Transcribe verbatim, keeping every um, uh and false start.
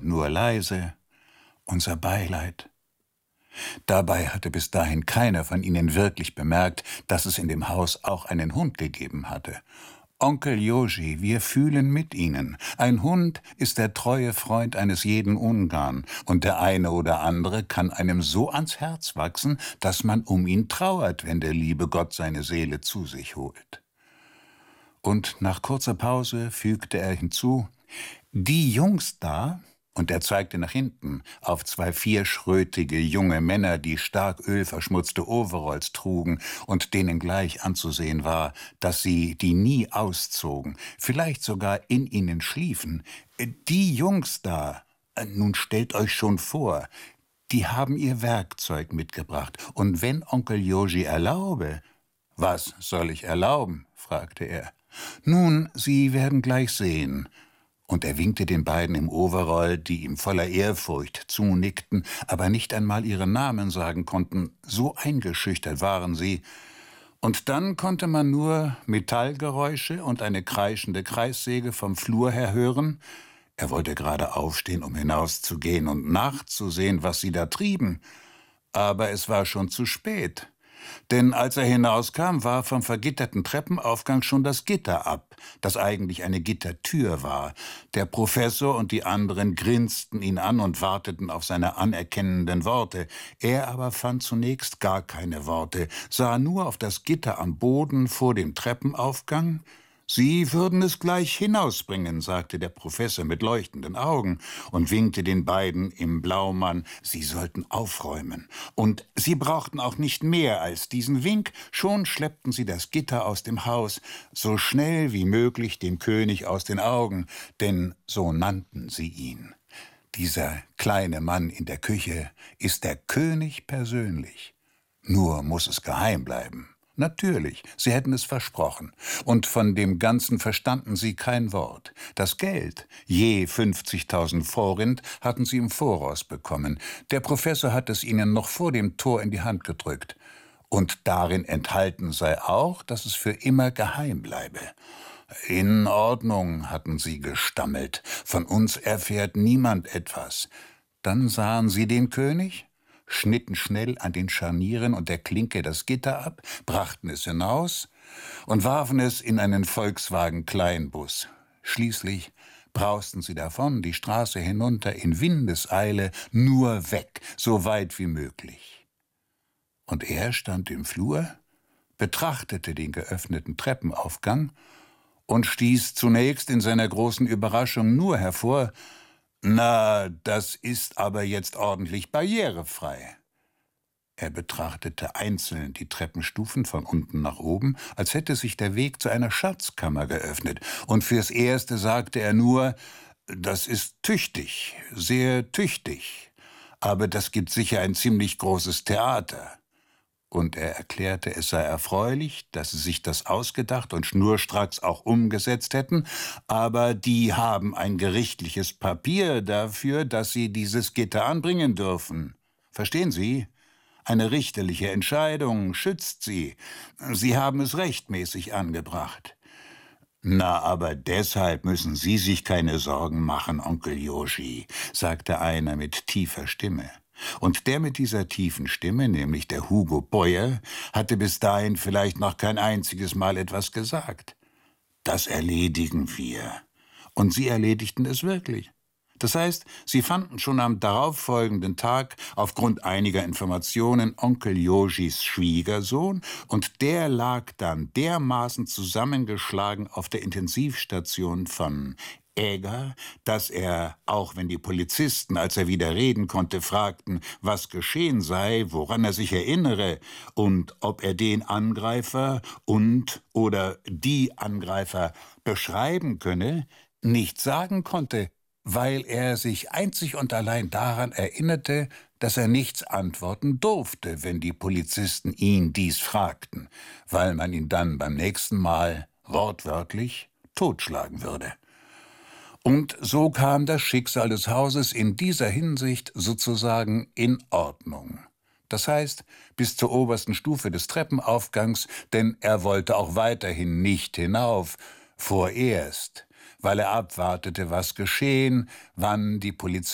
nur leise: »Unser Beileid.« Dabei hatte bis dahin keiner von ihnen wirklich bemerkt, dass es in dem Haus auch einen Hund gegeben hatte. »Onkel Joji, wir fühlen mit Ihnen. Ein Hund ist der treue Freund eines jeden Ungarn, und der eine oder andere kann einem so ans Herz wachsen, dass man um ihn trauert, wenn der liebe Gott seine Seele zu sich holt.« Und nach kurzer Pause fügte er hinzu: »Die Jungs da«, und er zeigte nach hinten auf zwei vierschrötige junge Männer, die stark ölverschmutzte Overalls trugen und denen gleich anzusehen war, dass sie die nie auszogen, vielleicht sogar in ihnen schliefen. »Die Jungs da, nun stellt euch schon vor, die haben ihr Werkzeug mitgebracht, und wenn Onkel Joji erlaube...« »Was soll ich erlauben?« fragte er. »Nun, Sie werden gleich sehen.« Und er winkte den beiden im Overall, die ihm voller Ehrfurcht zunickten, aber nicht einmal ihren Namen sagen konnten, so eingeschüchtert waren sie. Und dann konnte man nur Metallgeräusche und eine kreischende Kreissäge vom Flur her hören. Er wollte gerade aufstehen, um hinauszugehen und nachzusehen, was sie da trieben. Aber es war schon zu spät. Denn als er hinauskam, war vom vergitterten Treppenaufgang schon das Gitter ab, das eigentlich eine Gittertür war. Der Professor und die anderen grinsten ihn an und warteten auf seine anerkennenden Worte. Er aber fand zunächst gar keine Worte, sah nur auf das Gitter am Boden vor dem Treppenaufgang. »Sie würden es gleich hinausbringen«, sagte der Professor mit leuchtenden Augen und winkte den beiden im Blaumann, sie sollten aufräumen. Und sie brauchten auch nicht mehr als diesen Wink, schon schleppten sie das Gitter aus dem Haus, so schnell wie möglich dem König aus den Augen, denn so nannten sie ihn. Dieser kleine Mann in der Küche ist der König persönlich. Nur muss es geheim bleiben. Natürlich, sie hätten es versprochen. Und von dem Ganzen verstanden sie kein Wort. Das Geld, je fünfzigtausend Forint, hatten sie im Voraus bekommen. Der Professor hat es ihnen noch vor dem Tor in die Hand gedrückt. Und darin enthalten sei auch, dass es für immer geheim bleibe. »In Ordnung«, hatten sie gestammelt. »Von uns erfährt niemand etwas.« Dann sahen sie den König, schnitten schnell an den Scharnieren und der Klinke das Gitter ab, brachten es hinaus und warfen es in einen Volkswagen-Kleinbus. Schließlich brausten sie davon, die Straße hinunter in Windeseile, nur weg, so weit wie möglich. Und er stand im Flur, betrachtete den geöffneten Treppenaufgang und stieß zunächst in seiner großen Überraschung nur hervor: »Na, das ist aber jetzt ordentlich barrierefrei.« Er betrachtete einzeln die Treppenstufen von unten nach oben, als hätte sich der Weg zu einer Schatzkammer geöffnet, und fürs Erste sagte er nur: »Das ist tüchtig, sehr tüchtig, aber das gibt sicher ein ziemlich großes Theater.« Und er erklärte, es sei erfreulich, dass sie sich das ausgedacht und schnurstracks auch umgesetzt hätten, aber die haben ein gerichtliches Papier dafür, dass sie dieses Gitter anbringen dürfen. Verstehen Sie? Eine richterliche Entscheidung schützt sie. Sie haben es rechtmäßig angebracht. »Na, aber deshalb müssen Sie sich keine Sorgen machen, Onkel Joji«, sagte einer mit tiefer Stimme. Und der mit dieser tiefen Stimme, nämlich der Hugo Boyer, hatte bis dahin vielleicht noch kein einziges Mal etwas gesagt. »Das erledigen wir.« Und sie erledigten es wirklich. Das heißt, sie fanden schon am darauffolgenden Tag aufgrund einiger Informationen Onkel Jojis Schwiegersohn, und der lag dann dermaßen zusammengeschlagen auf der Intensivstation von Eger, dass er, auch wenn die Polizisten, als er wieder reden konnte, fragten, was geschehen sei, woran er sich erinnere und ob er den Angreifer und oder die Angreifer beschreiben könne, nicht sagen konnte, weil er sich einzig und allein daran erinnerte, dass er nichts antworten durfte, wenn die Polizisten ihn dies fragten, weil man ihn dann beim nächsten Mal wortwörtlich totschlagen würde. Und so kam das Schicksal des Hauses in dieser Hinsicht sozusagen in Ordnung. Das heißt, bis zur obersten Stufe des Treppenaufgangs, denn er wollte auch weiterhin nicht hinauf, vorerst, weil er abwartete, was geschehen, wann die Polizei